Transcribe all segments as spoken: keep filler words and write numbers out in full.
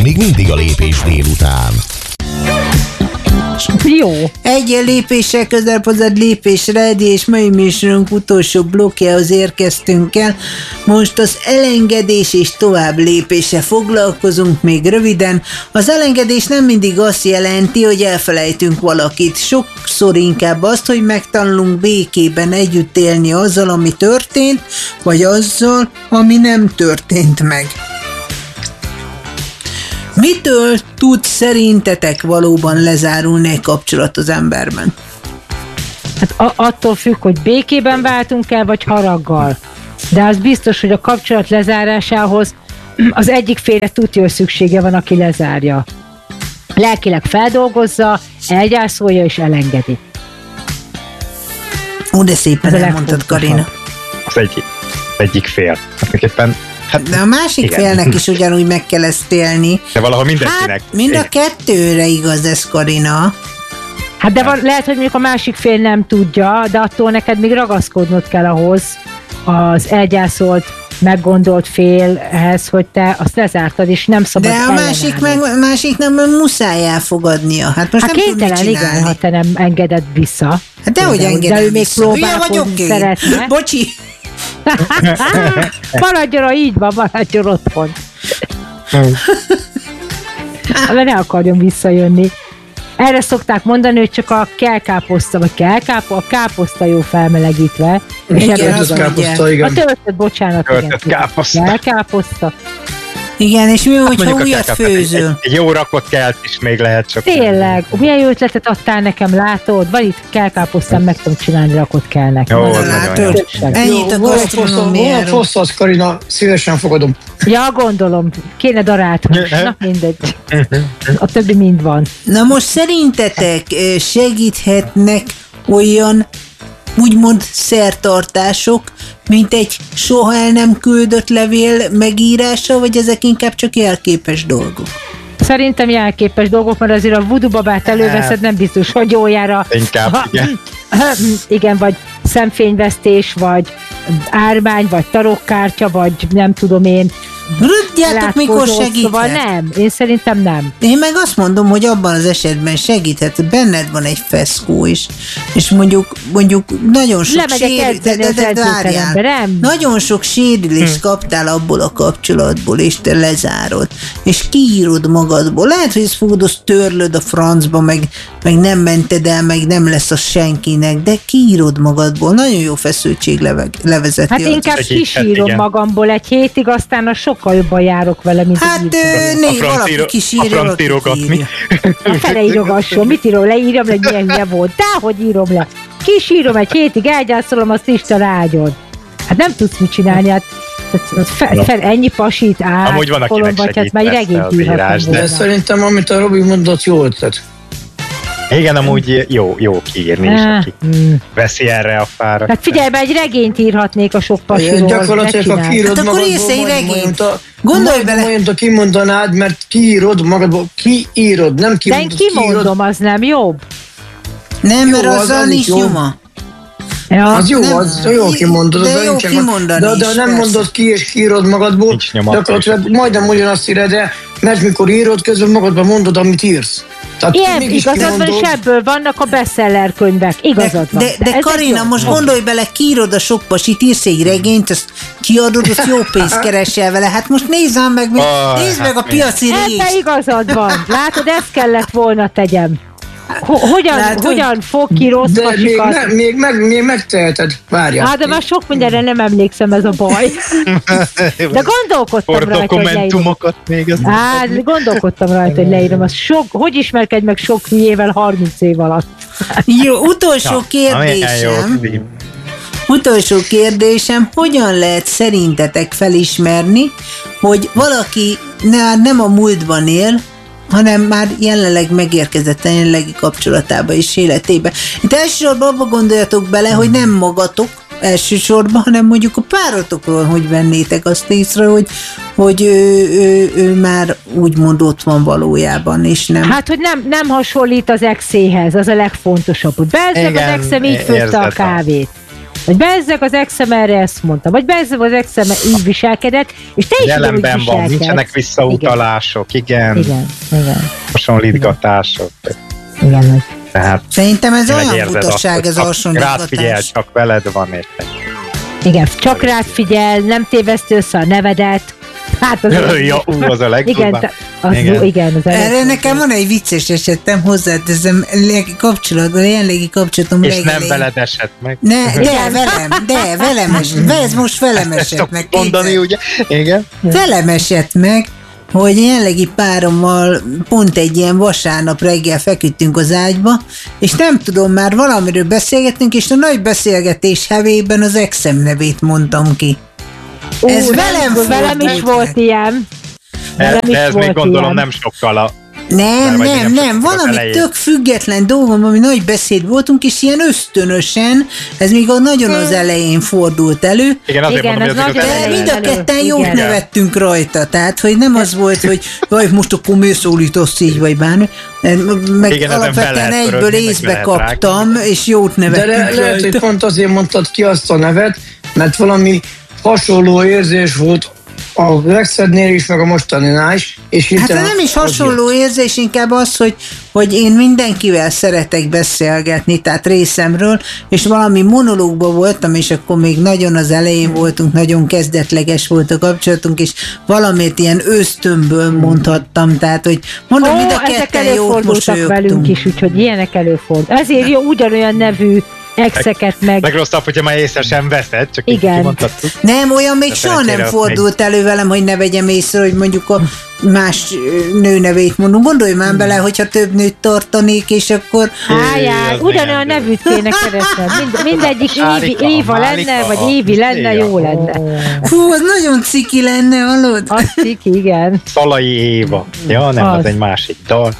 még mindig a Lépés délután. Jó. Egy lépéssel közelebb hozzád Lépés Rádió, és mai műsorunk utolsó blokkjához érkeztünk el. Most az elengedés és tovább lépése foglalkozunk még röviden. Az elengedés nem mindig azt jelenti, hogy elfelejtünk valakit. Sokszor inkább azt, hogy megtanulunk békében együtt élni azzal, ami történt, vagy azzal, ami nem történt meg. Mitől tud szerintetek valóban lezárulni egy kapcsolat az emberben? Hát a- attól függ, hogy békében váltunk el, vagy haraggal. De az biztos, hogy a kapcsolat lezárásához az egyik félre tudja, hogy szüksége van, aki lezárja. Lelkileg feldolgozza, elgyászolja és elengedi. Ó, de szépen Ez a elmondtad, Karina. Az egyik, egyik fél. Mindenképpen, hát, De a másik igen. félnek is ugyanúgy meg kell ezt élni. De valahol mindenkinek. Hát, mind a kettőre igaz ez, Karina. Hát de van, lehet, hogy mondjuk a másik fél nem tudja, de attól neked még ragaszkodnod kell ahhoz, az elgyászolt, meggondolt félhez, hogy te azt lezártad, és nem szabad De a ellenállni. másik meg, másik nem muszáj elfogadnia. Hát most Hát nem tud mit kénytelen, igen, csinálni. ha te nem engeded vissza. Hát dehogy Például, engedem de ő még vissza. Hülye próbálkozni vagyok én. szeretne. Bocsi. Maradjon, így van, maradjon otthon. De ne akarjon visszajönni. Erre szokták mondani, hogy csak a kelkáposzta, vagy kelkápo, a káposzta jó felmelegítve. És Igen, ebben azt igaz. mondják. A töltött, bocsánat. Töltött igen. káposzta. Kelkáposzta. Igen, és mi, hogyha Mondjuk a újat kelkápát, főzöl? Egy, egy jó rakott kelt is még lehet csak. Tényleg, milyen jó ötletet adtál nekem, látod? Van itt kelkáposztán, meg tudom csinálni, rakott kellnek. Jó, Na, az nagyon látod? jó. Ennyit a Van gasztronómiáról. fosztasz, Karina, szívesen fogadom. Ja, gondolom, kéne daráltani. Na, mindegy. A többi mind van. Na most szerintetek ö, segíthetnek olyan úgymond szertartások, mint egy soha el nem küldött levél megírása, vagy ezek inkább csak jelképes dolgok? Szerintem jelképes dolgok, mert azért a voodoo babát előveszed, nem biztos, hogy ójára. Inkább, igen. Igen, vagy szemfényvesztés, vagy ármány, vagy tarokkártya, vagy nem tudom én. Tudjátok, mikor látkozó, segíthet? Szóval nem, én szerintem nem. Én meg azt mondom, hogy abban az esetben segíthet, benned van egy feszkó is, és mondjuk, mondjuk nagyon sok Lemegyek sérül- edzeni de- az de- de várjál. edzőterembe, nem? Nagyon sok sérülést kaptál abból a kapcsolatból, és te lezárod, és kiírod magadból. Lehet, hogy ezt fogod, azt törlöd a francba, meg, meg nem mented el, meg nem lesz az senkinek, de kiírod magadból. Nagyon jó feszültség leve, levezeti. Hát az. inkább Segíthet, kisírom igen. magamból egy hétig, aztán a sokkal jobban járok vele, mint Hát így. ö, né, A valaki francíro- kisírja, a valaki francírogatni. kiírja. A fele írogasson, mit írom le, írjam le, hogy milyen hülye volt. Dehogy írom le. Kisírom egy hétig, elgyászolom, azt Isten áldjon. Hát nem tudsz mit csinálni, hát fe, fe, ennyi pasít át, Amúgy van, akinek vagy hát segít már egy persze regényt az írás, írhatom de- De volna. szerintem, amit a Robi mondott, jó ötlet. Igen, amúgy jó, jó kiírni is, Ah, aki mm. veszi erre a fára. Hát figyelj be, egy regényt írhatnék a sok pasiról. Gyakorlatilag, ha ne kiírod Hát akkor magadból, írsz egy majd- regényt. majd a- Gondolj majd- bele. Majd, ha kimondanád, mert kiírod magadból, kiírod, nem De én kimondod, kiírod. kimondom, az nem jobb. Nem, mert Jó, az- azzal az nincs is jó. nyoma. Ja, Az jó, Nem. az jó kimondod, De az jó nincsen- kimondani de, de is, nem persze. mondod ki és kiírod magadból, Nincs nyoma, gyakorlatilag majdnem ugyanazt írod, de mert mikor írod, közben magadban mondod, amit írsz. Tehát ilyen mégis igazad van, és kimondod. ebből vannak a bestseller könyvek. De, Igazad van. de, de ez egy Karina, jó. most gondolj bele, kiírod a sok pasit, írsz egy regényt, azt kiadod, azt jó pénzt keresel vele. Hát most nézzem meg, mi- Ah, nézd hát meg a mi? piaci Ebben rést. igazad van. Látod, ezt kellett volna tegyem. Ho- hogyan, Látod? hogyan fog ki rossz De még, pasikat? me, még, meg, még megteheted, várjál. Hát, de már sok mindenre nem emlékszem, ez a baj. De gondolkodtam rajta, hogy leírom. dokumentumokat még az. Hát, gondolkodtam rajta, hogy leírom. Az sok, hogy ismerkedj meg sok hülyével harminc év alatt? Jó, utolsó Na, amilyen jó, kérdésem. Tibi. Utolsó kérdésem, hogyan lehet szerintetek felismerni, hogy valaki ne, nem a múltban él, hanem már jelenleg megérkezett a jelenlegi kapcsolatába és életébe. Itt elsősorban abba gondoljatok bele, hogy nem magatok elsősorban, hanem mondjuk a párotokról, hogy vennétek azt észre, hogy, hogy ő, ő, ő már úgymond ott van valójában, és nem... Hát, hogy nem, nem hasonlít az exéhez, az a legfontosabb. Hogy belzeg az Igen, exem így főtte a érzed, kávét. Vagy bezzeg az exem erre ezt mondta, vagy bezzeg az exem így viselkedett, és te is jelenben úgy van, nincsenek visszautalások, igen, igen, igen. hasonlítgatások. Igen. Tehát szerintem ez olyan butaság, ez a hasonlítgatás. Rád figyel, csak veled van érted. Igen, csak rád figyel, nem téveszti össze a nevedet. Hát az, ja, ú, az a legjobb. Igen, az, igen. igen az erre nekem van egy vicces esetem, hozzáteszem, kapcsolatban, jelenlegi kapcsolatom és reggeli. nem veled esett meg. Ne, de, velem, de, velem esett, ez most velem esett meg. Mondani, ugye? Igen. Velem esett meg, hogy jelenlegi párommal pont egy ilyen vasárnap reggel feküdtünk az ágyba, és nem tudom, már valamiről beszélgettünk, és a nagy beszélgetés hevében az exem nevét mondtam ki. Ó, ez nem, velem, velem is volt ilyen. De ez még gondolom ilyen. Nem sokkal a... Nem, nem, nem, nem, valami tök független dolgom, ami nagy beszéd voltunk, és ilyen ösztönösen, ez még a nagyon az elején fordult elő. Igen, azért igen, mondom, hogy de mind a ketten jót nevettünk rajta, tehát, hogy nem az volt, hogy jaj, most akkor miért szólítasz így, vagy bármi, meg igen, alapvetően egyből észbe kaptam, rá. És jót nevettünk de rajta. De lehet, hogy pont azért mondtad ki azt a nevet, mert valami hasonló érzés volt a Rexednél is, meg a mostaninál is. És hát nem is hasonló jött. Érzés, inkább az, hogy, hogy én mindenkivel szeretek beszélgetni, tehát részemről, és valami monológban voltam, és akkor még nagyon az elején voltunk, nagyon kezdetleges volt a kapcsolatunk, és valamit ilyen ösztönből mondhattam, tehát, hogy mondom, mind a ketten jót mosolyogtunk. Velünk is, úgyhogy ilyenek előfordul. Ezért jó ugyanolyan nevű exeket meg... Meg rosszabb, hogyha már észre sem veszed, csak így kimondhattuk. Nem, olyan még soha nem fordult még elő velem, hogy ne vegyem észre, hogy mondjuk a más nő nevét mondom. Gondolj már bele, hogyha több nőt tartanék, és akkor... Hájjár, ugyanolyan nevűt kéne keresned. Mind, mindegyik Évi, Éva lenne, vagy Évi lenne, jó lenne. Hú, az nagyon ciki lenne, hallod? Az ciki, igen. Szalai Éva. Ja, nem, az, az egy másik dal.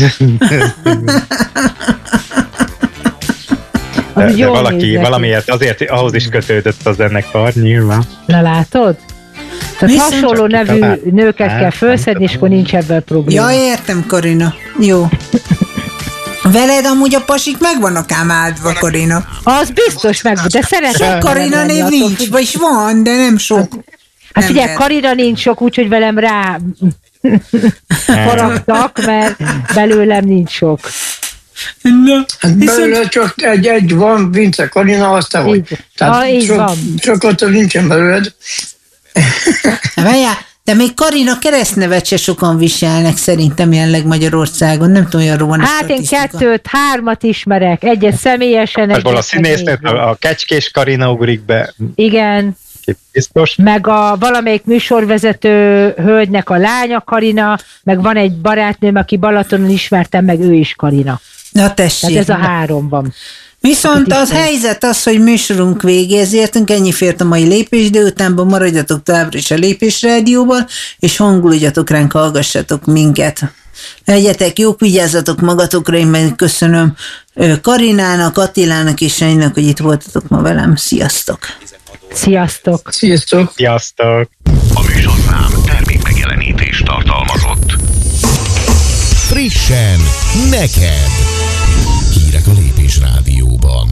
De, de valaki, valamiért azért ahhoz is kötődött a zenekar, nyilván. Na látod? Tehát viszont hasonló nevű talán nőket hát, kell felszedni, és akkor nincs ebből probléma. Ja, értem, Karina. Jó. Veled amúgy a pasik meg vannak ám áldva, Karina. Az biztos meg, de szeretem. Sok Karina név nincs, attól, vagy van, de nem sok. Hát figyelj, Karina nincs sok, úgyhogy velem rá faragtak, mert belőlem nincs sok. Na, hát belőle csak egy, egy van, Vince Karina, azt te vagy. Tehát ah, sok, sokat nincsen belőled. Várjál, de még Karina keresztnevet se sokan viselnek szerintem jelenleg Magyarországon, nem tudom, olyanról van. Hát én kettőt, hármat ismerek, egyet személyesen. Hát a színésznőt, a Kecskés Karina ugrik be. Igen. Biztos. Meg a valamelyik műsorvezető hölgynek a lánya Karina, meg van egy barátnőm, aki Balatonon ismertem, meg ő is Karina. Na tessék. Tehát ez a három van. Viszont az helyzet az, hogy műsorunk végéhez értünk, ennyi fért a mai Lépés délutánban, maradjatok továbbra is a Lépés Rádióban, és hanguljatok ránk, hallgassatok minket. Legyetek jók, vigyázzatok magatokra, én meg köszönöm Karinának, Attilának és Sanyinak, hogy itt voltatok ma velem. Sziasztok! Sziasztok! Sziasztok! Sziasztok! A műsorszám termék megjelenítést tartalmazott. Frissen, neked! Hírek a Lépés Rádióban.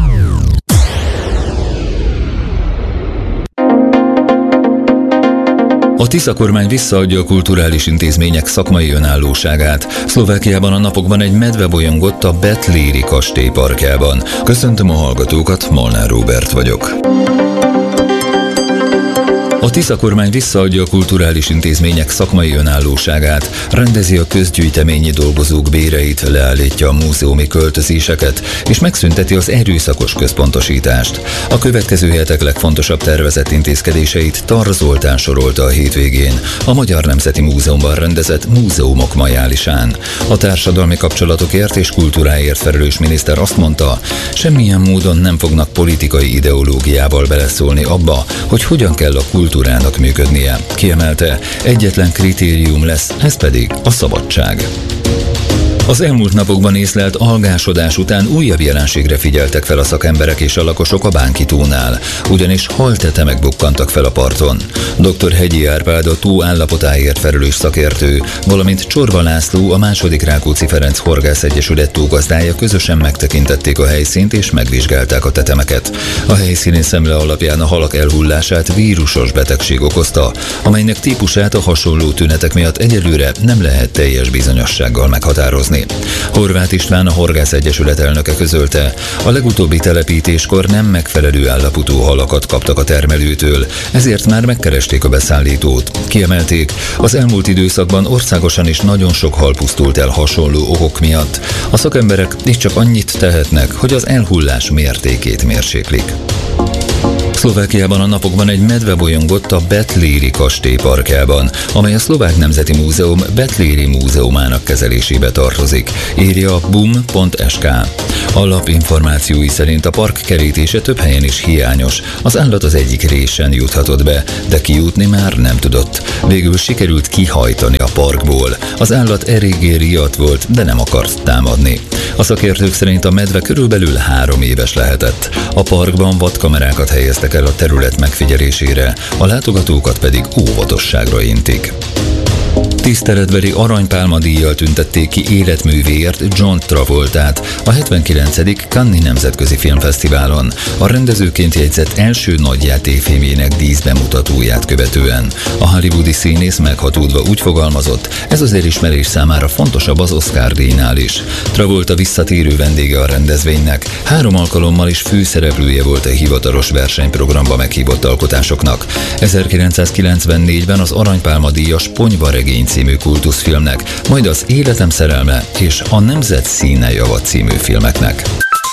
A Tisza kormány visszaadja a kulturális intézmények szakmai önállóságát. Szlovákiában a napokban egy medve bolyongott a Betléri kastély parkjában. Köszöntöm a hallgatókat, Molnár Róbert vagyok. A Tisza kormány visszaadja a kulturális intézmények szakmai önállóságát, rendezi a közgyűjteményi dolgozók béreit, leállítja a múzeumi költözéseket, és megszünteti az erőszakos központosítást. A következő hetek legfontosabb tervezett intézkedéseit Tar Zoltán sorolta a hétvégén, a Magyar Nemzeti Múzeumban rendezett Múzeumok majálisán. A társadalmi kapcsolatokért és kultúráért felelős miniszter azt mondta, semmilyen módon nem fognak politikai ideológiával beleszólni abba, hogy hogyan kell a kultúrának működnie. Kiemelte, egyetlen kritérium lesz, ez pedig a szabadság. Az elmúlt napokban észlelt algásodás után újabb jelenségre figyeltek fel a szakemberek és a lakosok a Bánki-tónál, ugyanis haltetemek bukkantak fel a parton. doktor Hegyi Árpád, a tó állapotáért felelős szakértő, valamint Csorba László, a második Rákóczi Ferenc Horgász Egyesület tógazdája közösen megtekintették a helyszínt és megvizsgálták a tetemeket. A helyszíni szemle alapján a halak elhullását vírusos betegség okozta, amelynek típusát a hasonló tünetek miatt egyelőre nem lehet teljes bizonyossággal meghatározni. Horváth István, a Horgász Egyesület elnöke közölte, a legutóbbi telepítéskor nem megfelelő állapotú halakat kaptak a termelőtől, ezért már megkeresték a beszállítót. Kiemelték, az elmúlt időszakban országosan is nagyon sok hal pusztult el hasonló okok miatt. A szakemberek is csak annyit tehetnek, hogy az elhullás mértékét mérséklik. Szlovákiában a napokban egy medve bolyongott a Betléri kastély parkjában, amely a Szlovák Nemzeti Múzeum Betléri Múzeumának kezelésébe tartozik, írja bum pont es ká. A lap információi szerint a park kerítése több helyen is hiányos. Az állat az egyik résen juthatott be, de kijutni már nem tudott. Végül sikerült kihajtani a parkból. Az állat eléggé riadt volt, de nem akart támadni. A szakértők szerint a medve körülbelül három éves lehetett. A parkban vadkamerákat helyeztek el a terület megfigyelésére, a látogatókat pedig óvatosságra intik. Tiszteletbeli aranypálma díjjal tüntették ki életművéért John Travoltát a hetvenkilencedik Cannes Nemzetközi Filmfesztiválon, a rendezőként jegyzett első nagyjátékfilmjének díszbemutatóját követően. A hollywoodi színész meghatódva úgy fogalmazott, ez az elismerés számára fontosabb az Oscar-díjnál is. Travolta visszatérő vendége a rendezvénynek, három alkalommal is főszereplője volt a hivatalos versenyprogramba meghívott alkotásoknak. ezerkilencszázkilencvennégyben az aranypálma díjas Ponyvaregény című kultuszfilmnek, majd az Életem szerelme és a Nemzet színe java című filmeknek.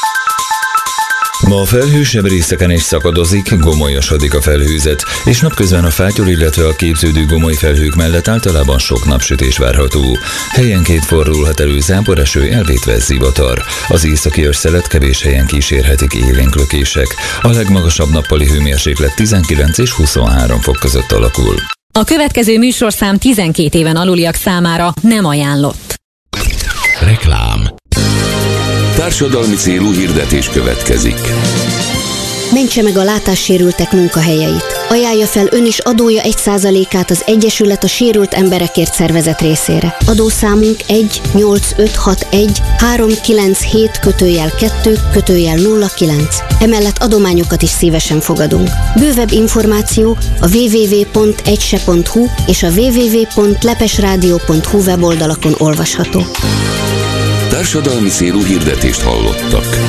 Ma a felhősebb részeken is szakadozik, gomolyosodik a felhőzet, és napközben a fátyol, illetve a képződő gomoly felhők mellett általában sok napsütés várható. Helyenként fordulhat elő záporeső, elvétve zivatar. Az északi őrszelet kevés helyen kísérhetik élénk lökések. A legmagasabb nappali hőmérséklet tizenkilenc és huszonhárom fok között alakul. A következő műsorszám tizenkét éven aluliak számára nem ajánlott. Reklám. Társadalmi célú hirdetés következik. Mentse meg a látássérültek munkahelyeit. Ajánlja fel ön is adója egy százalékát az Egyesület a Sérült Emberekért szervezet részére. Adószámunk egy nyolc öt hat egy három kilenc hét kötőjel kettő kötőjel nulla kilenc. Emellett adományokat is szívesen fogadunk. Bővebb információ a double-u double-u double-u pont egyse pont hu és a double-u double-u double-u pont lepesradio pont hu weboldalakon olvasható. Társadalmi célú hirdetést hallottak.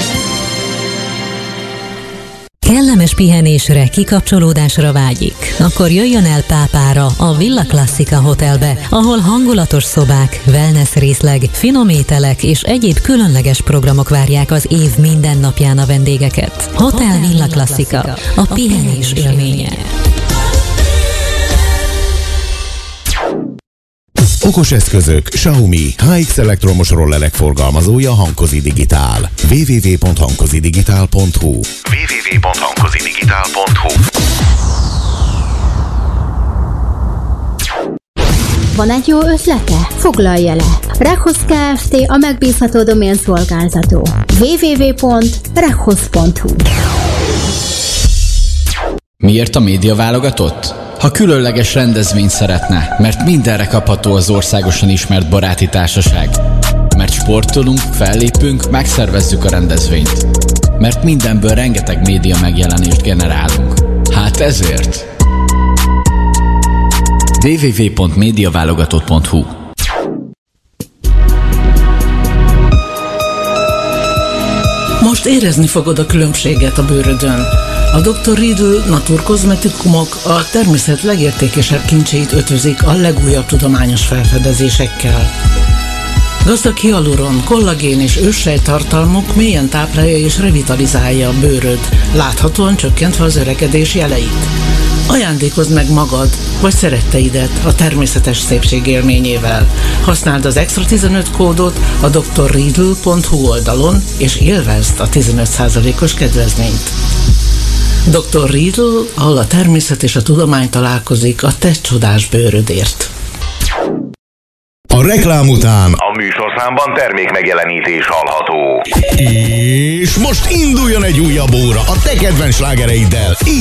Kellemes pihenésre, kikapcsolódásra vágyik? Akkor jöjjön el Pápára, a Villa Classica Hotelbe, ahol hangulatos szobák, wellness részleg, finom ételek és egyéb különleges programok várják az év minden napján a vendégeket. Hotel Villa Classica, a pihenés élménye. Okos eszközök, Xiaomi, há iksz elektromos rollelek forgalmazója Hankozi Digitál. double-u double-u double-u pont hankozidigitál pont hu double-u double-u double-u pont hankozidigitál pont hu. Van egy jó ötlete? Foglalja le! Rekhoz Kft. A megbízható domén szolgáltató. double-u double-u double-u pont rekhoz pont hu. Miért a média válogatott? Ha különleges rendezvényt szeretne, mert mindenre kapható az országosan ismert baráti társaság. Mert sportolunk, fellépünk, megszervezzük a rendezvényt. Mert mindenből rengeteg média megjelenést generálunk. Hát ezért! double-u double-u double-u pont médiaválogatott pont hu. Most érezni fogod a különbséget a bőrödön. A doktor Riedl naturkozmetikumok a természet legértékesebb kincseit ötvözik a legújabb tudományos felfedezésekkel. Gazdag hialuron, kollagén és őssejt tartalmuk mélyen táplálja és revitalizálja a bőröd, láthatóan csökkentve az öregedés jeleit. Ajándékozd meg magad, vagy szeretteidet a természetes szépség élményével. Használd az Extra tizenöt kódot a d r riedl pont hu oldalon, és élvezd a tizenöt százalékos kedvezményt. doktor Riedl, ahol a természet és a tudomány találkozik a te csodás bőrödért. A A reklám után a műsorszámban termék megjelenítés hallható. És most induljon egy újabb óra a te kedvenc slágereiddel.